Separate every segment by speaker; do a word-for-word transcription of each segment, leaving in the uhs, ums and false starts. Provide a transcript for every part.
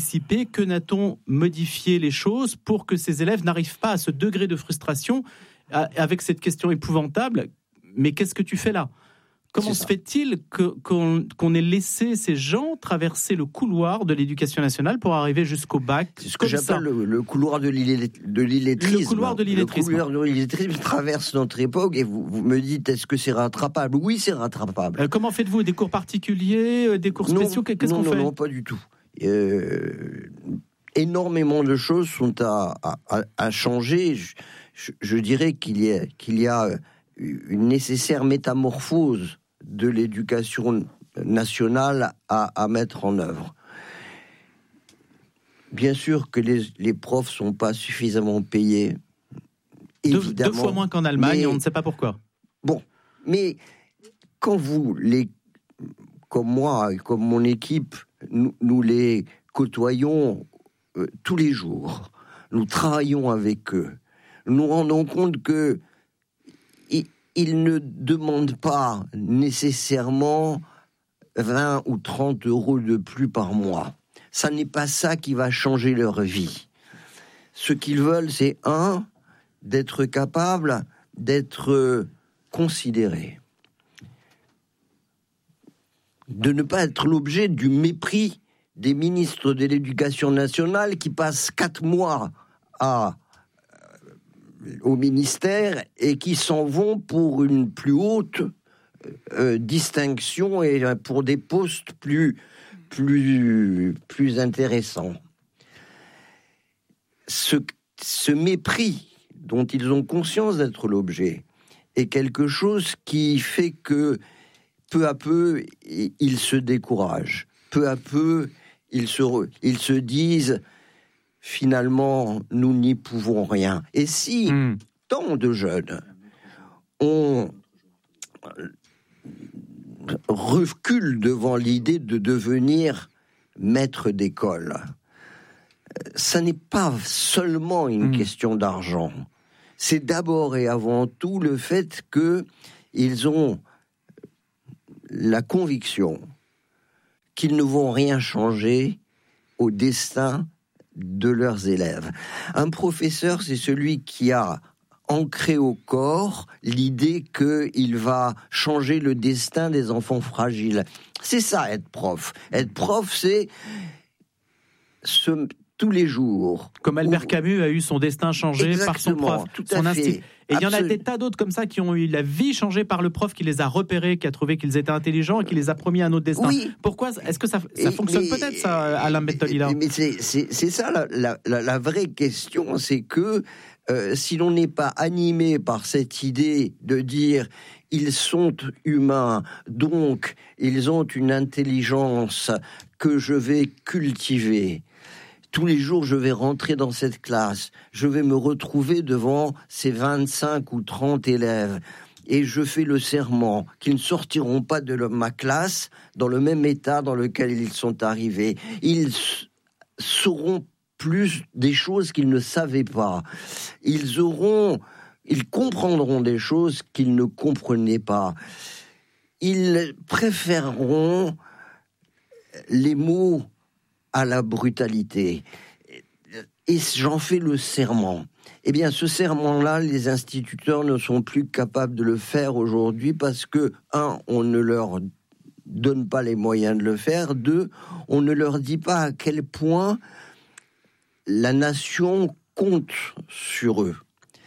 Speaker 1: anticipé ? Que n'a-t-on modifié les choses pour que ces élèves n'arrivent pas à ce degré de frustration avec cette question épouvantable ? Mais qu'est-ce que tu fais là ? Comment se fait-il que, qu'on, qu'on ait laissé ces gens traverser le couloir de l'éducation nationale pour arriver jusqu'au bac ?
Speaker 2: C'est ce que j'appelle le, le couloir de, l'illé, de l'illettrisme.
Speaker 1: Le couloir de l'illettrisme.
Speaker 2: Le couloir de l'illettrisme traverse notre époque et vous, vous me dites, est-ce que c'est rattrapable ? Oui, c'est rattrapable.
Speaker 1: Euh, comment faites-vous ? Des cours particuliers ? Des cours spéciaux ?
Speaker 2: non,
Speaker 1: Qu'est-ce
Speaker 2: non,
Speaker 1: qu'on
Speaker 2: non,
Speaker 1: fait ?
Speaker 2: Non, pas du tout. Euh, énormément de choses sont à, à, à changer. Je, je, je dirais qu'il y a, qu'il y a une nécessaire métamorphose de l'éducation nationale à, à mettre en œuvre. Bien sûr que les, les profs sont pas suffisamment payés.
Speaker 1: Deux, deux fois moins qu'en Allemagne, mais, on ne sait pas pourquoi.
Speaker 2: Bon, mais quand vous, les, comme moi, comme mon équipe, nous, nous les côtoyons euh, tous les jours, nous travaillons avec eux, nous nous rendons compte que ils ne demandent pas nécessairement vingt ou trente euros de plus par mois. Ça n'est pas ça qui va changer leur vie. Ce qu'ils veulent, c'est un, d'être capable d'être considérés. De ne pas être l'objet du mépris des ministres de l'Éducation nationale qui passent quatre mois à au ministère et qui s'en vont pour une plus haute euh, distinction et pour des postes plus, plus, plus intéressants. Ce, ce mépris dont ils ont conscience d'être l'objet est quelque chose qui fait que peu à peu, ils se découragent. Peu à peu, ils se, re, ils se disent... Finalement, nous n'y pouvons rien. Et si mmh. tant de jeunes on recule devant l'idée de devenir maître d'école, ça n'est pas seulement une mmh. question d'argent. C'est d'abord et avant tout le fait qu'ils ont la conviction qu'ils ne vont rien changer au destin de leurs élèves. Un professeur, c'est celui qui a ancré au corps l'idée qu'il va changer le destin des enfants fragiles. C'est ça, être prof. Être prof, c'est ce, tous les jours.
Speaker 1: Comme Albert où... Camus a eu son destin changé
Speaker 2: Exactement,
Speaker 1: par son prof,
Speaker 2: tout à
Speaker 1: son
Speaker 2: fait.
Speaker 1: institut. Et il y en a des tas d'autres comme ça qui ont eu la vie changée par le prof qui les a repérés, qui a trouvé qu'ils étaient intelligents et qui les a promis un autre destin.
Speaker 2: Oui.
Speaker 1: Pourquoi ? Est-ce que ça, ça fonctionne mais, peut-être, ça, Alain Bettolila ?
Speaker 2: Mais c'est, c'est, c'est ça la, la, la, la vraie question, c'est que euh, si l'on n'est pas animé par cette idée de dire ils sont humains, donc ils ont une intelligence que je vais cultiver. Tous les jours, je vais rentrer dans cette classe. Je vais me retrouver devant ces vingt-cinq ou trente élèves. Et je fais le serment qu'ils ne sortiront pas de ma classe dans le même état dans lequel ils sont arrivés. Ils sauront plus des choses qu'ils ne savaient pas. Ils auront, ils comprendront des choses qu'ils ne comprenaient pas. Ils préféreront les mots à la brutalité. Et j'en fais le serment. Eh bien, ce serment-là, les instituteurs ne sont plus capables de le faire aujourd'hui parce que, un, on ne leur donne pas les moyens de le faire. Deux, on ne leur dit pas à quel point la nation compte sur eux.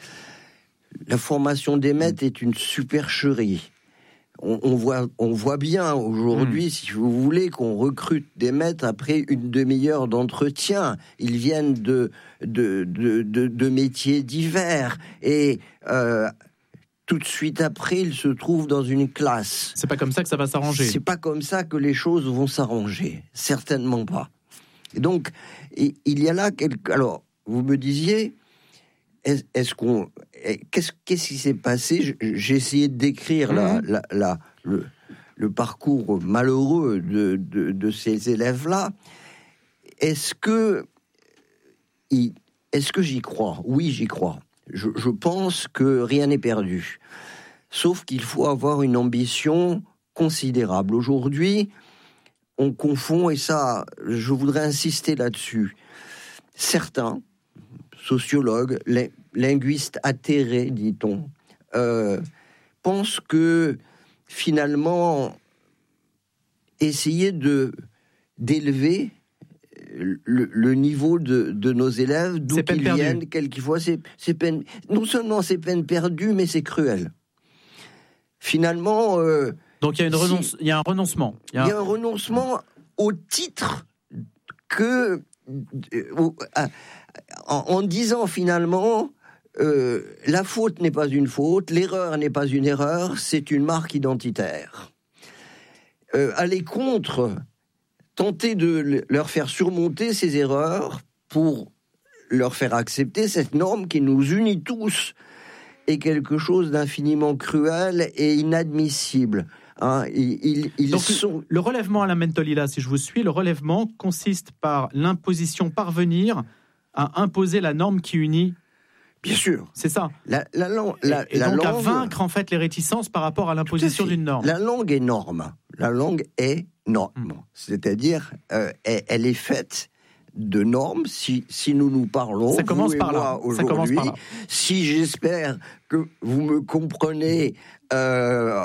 Speaker 2: La formation des maîtres est une supercherie. On, on, voit, on voit bien aujourd'hui, mmh. si vous voulez, qu'on recrute des maîtres après une demi-heure d'entretien. Ils viennent de, de, de, de, de métiers divers. Et euh, tout de suite après, ils se trouvent dans une classe.
Speaker 1: C'est pas comme ça que ça va s'arranger.
Speaker 2: C'est pas comme ça que les choses vont s'arranger. Certainement pas. Et donc, il y a là quelque... Alors, vous me disiez... Est-ce, est-ce qu'on, qu'est-ce, qu'est-ce qui s'est passé ? J'ai essayé de décrire la, la, la, le, le parcours malheureux de, de, de ces élèves-là. Est-ce que, est-ce que j'y crois ? Oui, j'y crois. Je, je pense que rien n'est perdu. Sauf qu'il faut avoir une ambition considérable. Aujourd'hui, on confond, et ça, je voudrais insister là-dessus. Certains, sociologues, linguistes atterrés, dit-on, euh, pensent que, finalement, essayer de, d'élever le, le niveau de, de nos élèves, d'où qu'ils viennent, quelquefois, c'est, c'est peine, non seulement c'est peine perdue, mais c'est cruel. Finalement... Euh,
Speaker 1: Donc il y a, une renonce, si, il y a un renoncement.
Speaker 2: Il y a un, il y a un renoncement au titre que... Euh, en, en disant finalement, euh, la faute n'est pas une faute, l'erreur n'est pas une erreur, c'est une marque identitaire. Euh, aller contre, tenter de leur faire surmonter ces erreurs pour leur faire accepter cette norme qui nous unit tous est quelque chose d'infiniment cruel et inadmissible. Hein, ils, ils, ils
Speaker 1: Donc,
Speaker 2: sont...
Speaker 1: Le relèvement à la Mentolila, si je vous suis, le relèvement consiste par l'imposition, parvenir à imposer la norme qui unit.
Speaker 2: Bien sûr.
Speaker 1: C'est ça.
Speaker 2: La, la, la, la,
Speaker 1: et, et
Speaker 2: la
Speaker 1: donc
Speaker 2: langue...
Speaker 1: à vaincre en fait les réticences par rapport à l'imposition d'une norme.
Speaker 2: La langue est norme. La langue est norme. Mmh. C'est-à-dire, euh, elle, elle est faite de normes. Si, si nous nous parlons,
Speaker 1: ça commence
Speaker 2: vous et
Speaker 1: par
Speaker 2: moi,
Speaker 1: là.
Speaker 2: aujourd'hui,
Speaker 1: ça commence par là.
Speaker 2: Si j'espère que vous me comprenez, euh,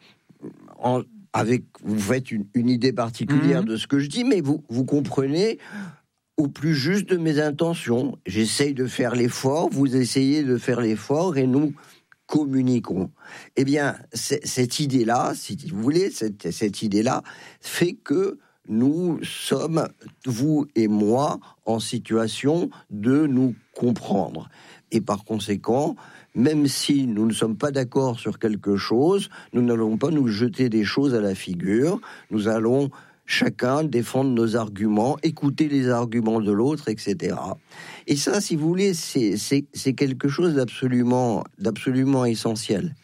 Speaker 2: en, avec, vous faites une, une idée particulière mmh. de ce que je dis, mais vous, vous comprenez au plus juste de mes intentions. J'essaye de faire l'effort, vous essayez de faire l'effort, et nous communiquons. Eh bien, cette idée-là, si vous voulez, cette, cette idée-là fait que nous sommes, vous et moi, en situation de nous comprendre. Et par conséquent, même si nous ne sommes pas d'accord sur quelque chose, nous n'allons pas nous jeter des choses à la figure, nous allons chacun défendre nos arguments, écouter les arguments de l'autre, et cetera. Et ça, si vous voulez, c'est, c'est, c'est quelque chose d'absolument, d'absolument essentiel.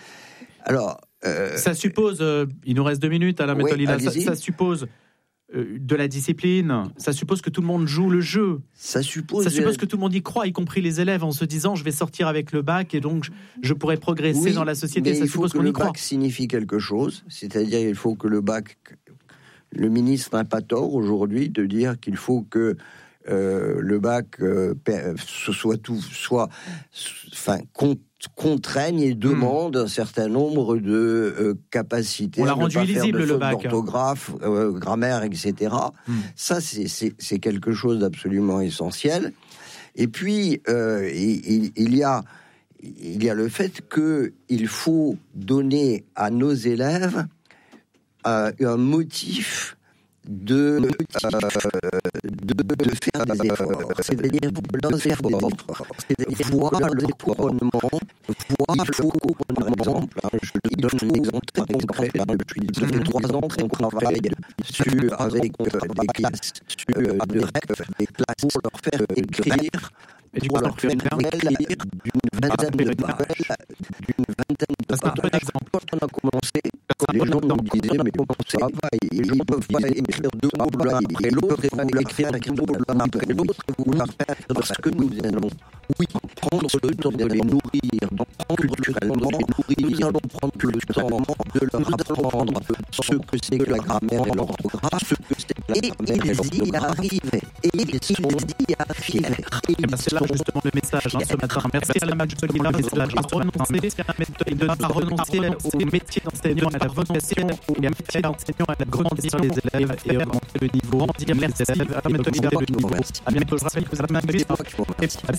Speaker 2: Alors... Euh,
Speaker 1: ça suppose, euh, il nous reste deux minutes à la Mentolila, oui, ça, ça suppose euh, de la discipline, ça suppose que tout le monde joue le jeu.
Speaker 2: Ça suppose,
Speaker 1: ça suppose que tout le monde y croit, y compris les élèves, en se disant je vais sortir avec le bac et donc je, je pourrai progresser oui, dans la société.
Speaker 2: Mais
Speaker 1: ça
Speaker 2: il faut
Speaker 1: suppose
Speaker 2: que
Speaker 1: qu'on
Speaker 2: le
Speaker 1: y croit.
Speaker 2: bac signifie quelque chose, c'est-à-dire il faut que le bac... Le ministre n'a pas tort aujourd'hui de dire qu'il faut que euh, le bac euh, soit tout, soit, enfin, con, contraigne et demande mmh. un certain nombre de euh, capacités.
Speaker 1: On l'a rendu illisible le bac.
Speaker 2: D'orthographe, euh, grammaire, et cetera. Mmh. Ça, c'est, c'est, c'est quelque chose d'absolument essentiel. Et puis, euh, il, il y a, il y a le fait qu'il faut donner à nos élèves Euh, un motif de, euh, de, de faire des efforts, c'est-à-dire leur faire des efforts, c'est-à-dire voir le couronnement, voir le couronnement, par exemple, hein, je donne un exemple très concret, hein, depuis ça fait trois ans qu'on travaille sur, avec euh, des classes sur, euh, de rêve, des classes pour leur faire écrire,
Speaker 1: et
Speaker 2: pour leur faire écrire d'une vingtaine de pages, d'une vingtaine de pages. Quand on a commencé, les gens nous disaient, mais comment ça va, ils ne peuvent pas écrire deux mots l'un après l'autre, et vous écrire l'un après l'autre, et vous leur faire, parce que nous allons, oui, prendre le temps de les nourrir, d'en prendre culturellement, nous allons prendre le temps de leur apprendre ce que c'est que la grammaire et l'orthographe, ce que c'est que la grammaire et l'orthographe. Et ils y arrivent, et ils sont y arrivés.
Speaker 1: C'est là justement le message hein, ce matin. Merci à la Mentolila, c'est là de ne pas renoncer au métier d'enseignant, à la vocation et à métier d'enseignant, à grandir les élèves et augmenter le niveau, grandir les élèves, à la Mentolila le niveau. À bientôt, je rappelle que vous avez la Mentolila à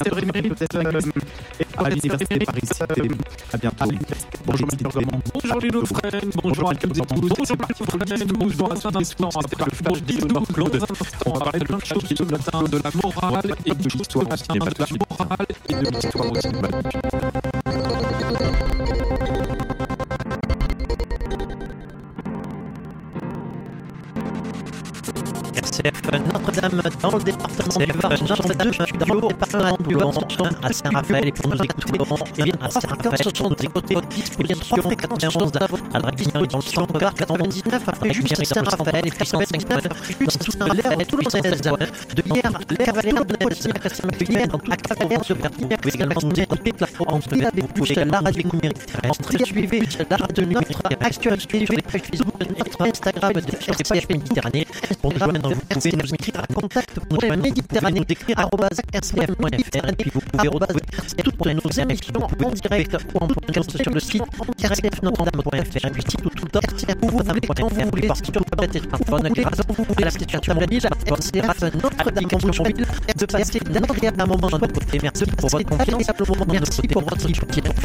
Speaker 1: l'université de Paris. À bientôt. Bonjour Mathilde Gormand.
Speaker 3: Bonjour Lino Fren, bonjour à toutes et tous. Bonjour Mathilde Fren, bonjour à Saint-Vincent. C'était le bon Lino Claude. On va parler de plein de choses ce matin, de la morale et de l'histoire aussi, de la morale et de l'histoire aussi.
Speaker 4: R C F Nord. Notre-Dame dans le département du Var, Notre-Dame dans le département du Var, à Saint-Raphaël et pour nous écouter et bien à Saint-Raphaël, ce sont des côtés de disposition quatre-vingt-onze à la Réunion dans le centre quatre-vingt-dix-neuf après juste Saint-Raphaël et puis Saint-Raphaël juste Saint-Raphaël tout le seize de hier les cavaliers de hier dans toute la cavalière de Berlin. Vous pouvez également nous écouter en direct, vous pouvez la radio numérique en direct, suivez la radio de notre actualité sur les pages Facebook, notre Instagram de F C F Méditerranée. Pour nous joindre, vous pouvez nous écrire à contact pour la Méditerranée, nous écrire arobase r c f point f r et puis vous pouvez retrouver toutes nos émissions en direct ou en podcast sur le site r c f notre dame point f r et puis site ou tout autre où vous voulez, quand vous voulez, parce que vous avez smartphone, que vous voulez la situation mobile, pensez à Notre-Dame mobile de passer d'un agréable moment de votre côté. Merci pour votre confiance, merci pour votre soutien.